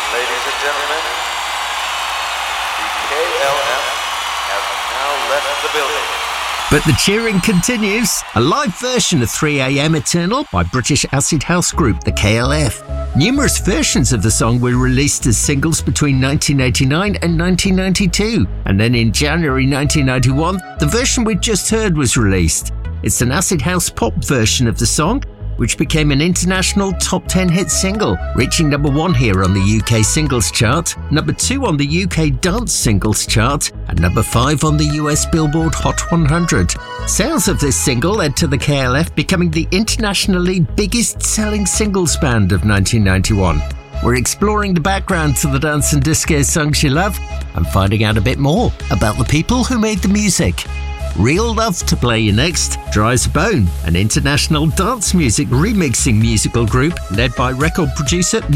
Ladies and gentlemen, the KLF have now left the building. But the cheering continues. A live version of 3am Eternal by British acid house group the KLF. Numerous versions of the song were released as singles between 1989 and 1992. And then in January 1991, the version we just heard was released. It's an acid house pop version of the song, which became an international top 10 hit single, reaching number 1 here on the UK singles chart, number 2 on the UK dance singles chart, and number 5 on the US Billboard Hot 100. Sales of this single led to the KLF becoming the internationally biggest selling singles band of 1991. We're exploring the background to the dance and disco songs you love and finding out a bit more about the people who made the music. Real Love to play you next. Dry as a Bone, an international dance music remixing musical group led by record producer